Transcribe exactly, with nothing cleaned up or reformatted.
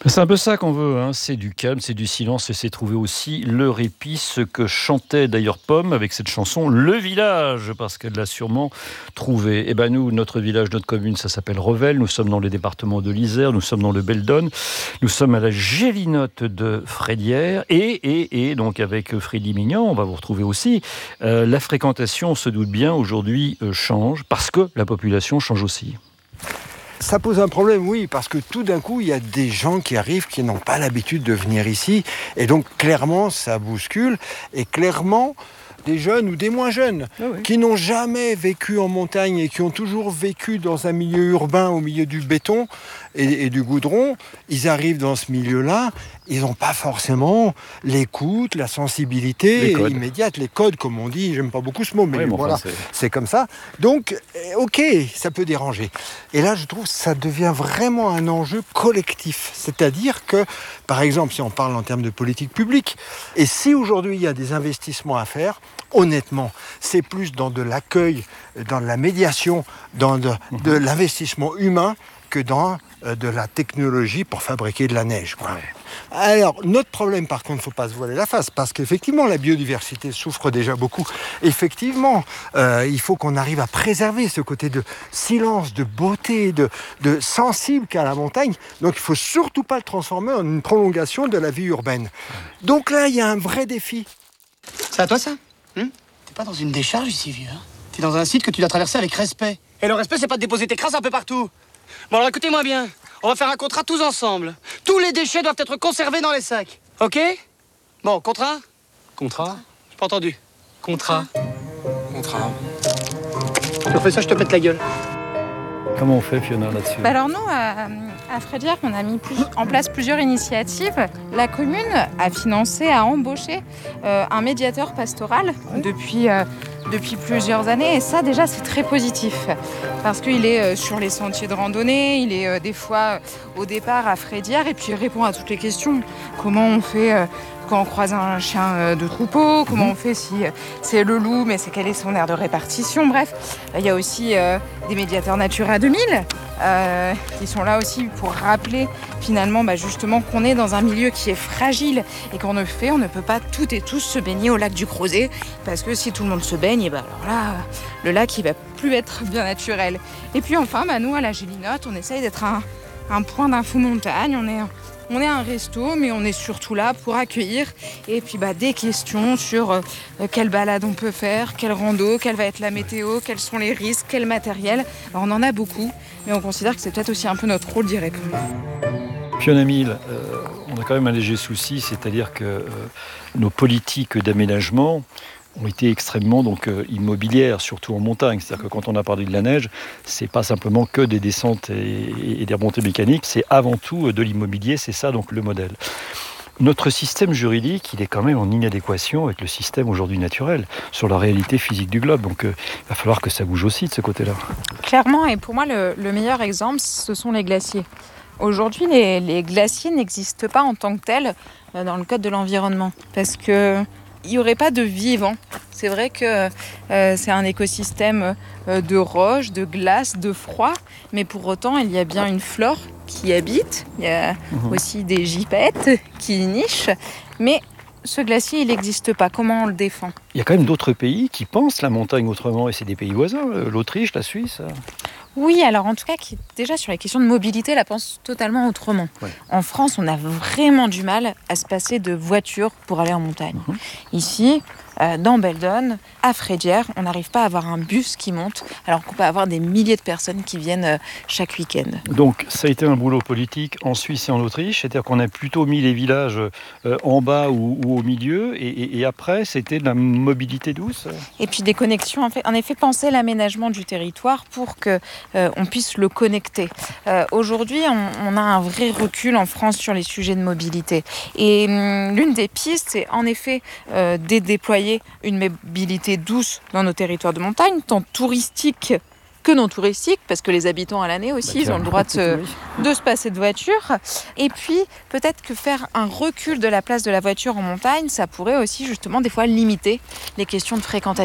C'est un peu ça qu'on veut, hein. C'est du calme, c'est du silence et c'est trouver aussi le répit, ce que chantait d'ailleurs Pomme avec cette chanson Le Village, parce qu'elle l'a sûrement trouvé. Et ben nous, notre village, notre commune, ça s'appelle Revel, nous sommes dans le département de l'Isère, nous sommes dans le Beldon, nous sommes à la Gélinotte de Frédière et, et, et donc avec Freddy Mignon, on va vous retrouver aussi. Euh, la fréquentation, on se doute bien, aujourd'hui euh, change parce que la population change aussi. Ça pose un problème, oui, parce que tout d'un coup, il y a des gens qui arrivent qui n'ont pas l'habitude de venir ici. Et donc, clairement, ça bouscule. Et clairement, des jeunes ou des moins jeunes, ah oui. qui n'ont jamais vécu en montagne et qui ont toujours vécu dans un milieu urbain au milieu du béton et, et du goudron, ils arrivent dans ce milieu-là, ils n'ont pas forcément l'écoute, la sensibilité les immédiate, les codes, comme on dit. J'aime pas beaucoup ce mot, mais, oui, mais voilà, enfin, c'est... c'est comme ça. Donc, ok, ça peut déranger. Et là, je trouve que ça devient vraiment un enjeu collectif. C'est-à-dire que, par exemple, si on parle en termes de politique publique, et si aujourd'hui il y a des investissements à faire, honnêtement, c'est plus dans de l'accueil, dans de la médiation, dans de, de l'investissement humain que dans euh, de la technologie pour fabriquer de la neige, quoi. Ouais. Alors, notre problème, par contre, il ne faut pas se voiler la face, parce qu'effectivement, la biodiversité souffre déjà beaucoup. Effectivement, euh, il faut qu'on arrive à préserver ce côté de silence, de beauté, de, de sensible qu'a la montagne. Donc, il ne faut surtout pas le transformer en une prolongation de la vie urbaine. Donc là, il y a un vrai défi. C'est à toi, ça hum T'es pas dans une décharge ici, vieux. Hein T'es dans un site que tu dois traverser avec respect. Et le respect, c'est pas de déposer tes crasses un peu partout. Bon, alors écoutez-moi bien. On va faire un contrat tous ensemble. Tous les déchets doivent être conservés dans les sacs. Ok? Bon, contrat? Contrat? J'ai pas entendu. Contrat. Contrat. Tu refais ça, je te pète la gueule. Comment on fait, Fiona, là-dessus? Bah alors nous, à, à Frédière, on a mis plus, en place plusieurs initiatives. La commune a financé, a embauché euh, un médiateur pastoral depuis, euh, depuis plusieurs années. Et ça, déjà, c'est très positif. Parce qu'il est euh, sur les sentiers de randonnée, il est euh, des fois euh, au départ à Frédière et puis il répond à toutes les questions. Comment on fait euh, quand on croise un chien euh, de troupeau? Comment on fait si euh, c'est le loup, mais c'est quel est son aire de répartition? Bref, il y a aussi euh, des médiateurs Natura deux mille euh, qui sont là aussi pour rappeler finalement bah, justement qu'on est dans un milieu qui est fragile et qu'on ne fait, on ne peut pas toutes et tous se baigner au lac du Crozet parce que si tout le monde se baigne, bah, alors là, le lac il va plus être bien naturel. Et puis enfin, bah, nous à la Gélinotte, on essaye d'être un, un point d'info montagne, on est... On est un resto, mais on est surtout là pour accueillir. Et puis bah, des questions sur euh, quelle balade on peut faire, quelle rando, quelle va être la météo, quels sont les risques, quel matériel. Alors, on en a beaucoup, mais on considère que c'est peut-être aussi un peu notre rôle d'y répondre. Fiona Mille, euh, on a quand même un léger souci, c'est-à-dire que euh, nos politiques d'aménagement ont été extrêmement donc euh, immobilières, surtout en montagne. C'est-à-dire que quand on a parlé de la neige, c'est pas simplement que des descentes et, et des remontées mécaniques, c'est avant tout de l'immobilier, c'est ça donc le modèle. Notre système juridique, il est quand même en inadéquation avec le système aujourd'hui naturel, sur la réalité physique du globe. Donc euh, il va falloir que ça bouge aussi de ce côté-là. Clairement, et pour moi, le, le meilleur exemple, ce sont les glaciers. Aujourd'hui, les, les glaciers n'existent pas en tant que tels euh, dans le code de l'environnement, parce que il n'y aurait pas de vivant. C'est vrai que euh, c'est un écosystème euh, de roches, de glace, de froid, mais pour autant, il y a bien une flore qui y habite. Il y a mmh. aussi des gypaètes qui y nichent, mais ce glacier, il n'existe pas. Comment on le défend? Il y a quand même d'autres pays qui pensent la montagne autrement, et c'est des pays voisins, l'Autriche, la Suisse. Oui, alors en tout cas, qui, déjà sur les questions de mobilité, la pense totalement autrement. Ouais. En France, on a vraiment du mal à se passer de voiture pour aller en montagne. Mmh. Ici, euh, dans Beldon, à Frédière, on n'arrive pas à avoir un bus qui monte, alors qu'on peut avoir des milliers de personnes qui viennent euh, chaque week-end. Donc, ça a été un boulot politique en Suisse et en Autriche, c'est-à-dire qu'on a plutôt mis les villages euh, en bas ou, ou au milieu, et, et, et après, c'était de la mobilité douce. Et puis des connexions, en fait, en effet, penser l'aménagement du territoire pour que Euh, on puisse le connecter. Euh, aujourd'hui, on, on a un vrai recul en France sur les sujets de mobilité. Et hum, l'une des pistes, c'est en effet euh, de déployer une mobilité douce dans nos territoires de montagne, tant touristique que non touristique, parce que les habitants à l'année aussi, bah, ils ont le droit de se, de se passer de voiture. Et puis, peut-être que faire un recul de la place de la voiture en montagne, ça pourrait aussi justement des fois limiter les questions de fréquentation.